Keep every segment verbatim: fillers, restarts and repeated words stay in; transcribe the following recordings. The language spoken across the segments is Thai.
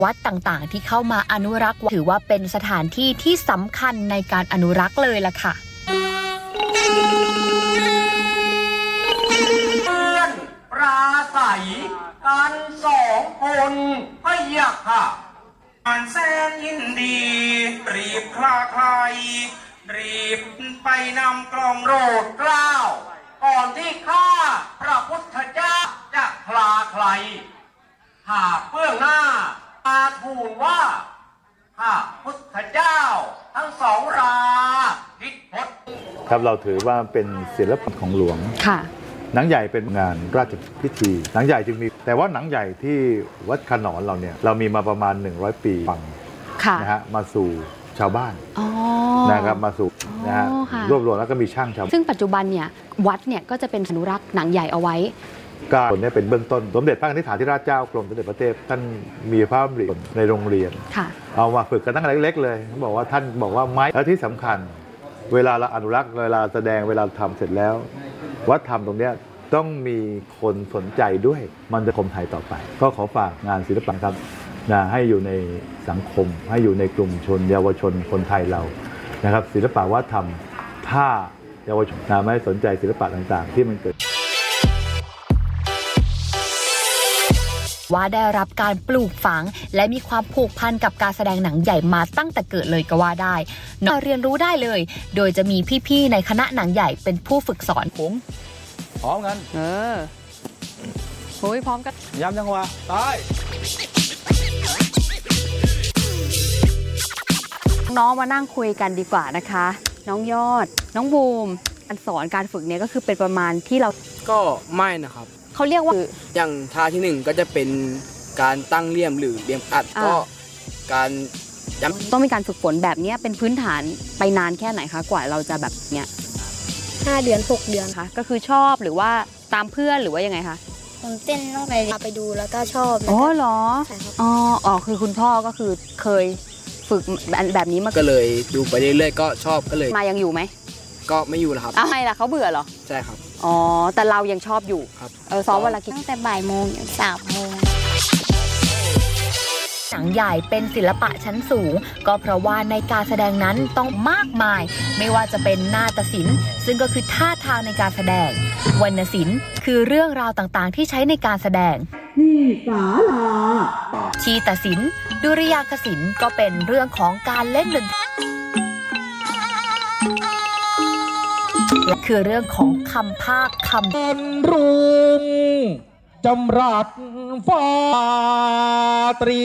วัดต่างๆที่เข้ามาอนุรักษ์ถือว่าเป็นสถานที่ที่สำคัญในการอนุรักษ์เลยล่ะค่ะเพื่อนปราศัยกันสองคนพะยะค่ะอันแสนยินดีรีบคลาใครรีบไปนำกล่องโรดเกล้าก่อนที่ข้าพระพุทธเจ้าจะคลาใครหากเบื้องหน้ามาทูลว่าข้าพุทธเจ้าทั้งสองราพิพจน์ครับเราถือว่าเป็นศิลปะของหลวงค่ะหนังใหญ่เป็นงานราชพิธีหนังใหญ่จึงมีแต่ว่าหนังใหญ่ที่วัดขนอนเราเนี่ยเรามีมาประมาณหนึ่งร้อยปีฟังนะฮะมาสู่ชาวบ้านนะครับมาสู่นะฮะรวบรวมแล้วก็มีช่างชาวซึ่งปัจจุบันเนี่ยวัดเนี่ยก็จะเป็นอนุรักษ์หนังใหญ่เอาไว้การคนนี้เป็นเบื้องต้นสมเด็จพระนิธิฐานธิราชเจ้ากรมสมเด็จพระเทพท่านมีพระบริในโรงเรียนเอามาฝึกกันตั้งแต่เล็กๆเลยเขาบอกว่าท่านบอกว่าไม้และที่สำคัญเวลาเราอนุรักษ์เวลาแสดงเวลาทำเสร็จแล้ววัฒนธรรมตรงนี้ต้องมีคนสนใจด้วยมันจะคมไทยต่อไปก็ขอฝากงานศิลปะครับนะให้อยู่ในสังคมให้อยู่ในกลุ่มชนเยาวชนคนไทยเรานะครับศิลปะวัฒนธรรมถ้าเยาวชนนะไม่สนใจศิลปะต่างๆที่มันเกิดว่าได้รับการปลูกฝังและมีความผูกพันกับการแสดงหนังใหญ่มาตั้งแต่เกิดเลยก็ว่าได้น้องเรียนรู้ได้เลยโดยจะมีพี่ๆในคณะหนังใหญ่เป็นผู้ฝึกสอนผมพร้อมกันเออโอ้ยพร้อมกันย้ำจังหวะตายน้องมานั่งคุยกันดีกว่านะคะน้องยอดน้องบูมการสอนการฝึกเนี่ยก็คือเป็นประมาณที่เราก็ไม่นะครับเขาเรียกว่าอย่างท่าที่หนึ่งก็จะเป็นการตั้งเลี่ยมหรือเลี่ยมอัดก็การต้องมีการฝึกฝนแบบนี้เป็นพื้นฐานไปนานแค่ไหนคะกว่าเราจะแบบเนี้ยห้าเดือนหกเดือนค่ะก็คือชอบหรือว่าตามเพื่อนหรือว่ายังไงคะผมเต้นต้องไปไปดูแล้วก็ชอบอ๋อเหรออ๋ออ๋อคือคุณพ่อก็คือเคยฝึกแบบนี้มาก็เลยดูไปเรื่อยๆก็ชอบก็เลยมายังอยู่ไหมก็ไม่อยู่แล้วครับทำไมล่ะเขาเบื่อเหรอใช่ครับอ๋อแต่เรายังชอบอยู่ครับเออซ้อมวันละกี่ตั้งแต่บ่ายโมงถึงสามโมงหนังใหญ่เป็นศิลปะชั้นสูงก็เพราะว่าในการแสดงนั้นต้องมากมายไม่ว่าจะเป็นนาฏศิลป์ซึ่งก็คือท่าทางในการแสดงวรรณศิลป์คือเรื่องราวต่างๆที่ใช้ในการแสดงที่ศาลาชีตศิลป์ดุริยางคศิลป์ก็เป็นเรื่องของการเล่นดนตรีและคือเรื่องของคำภาคคำรุ่งจำรัดฟ้าตรี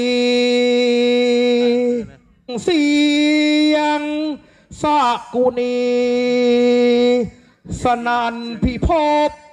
เสียงสกุณีสนันพิภพ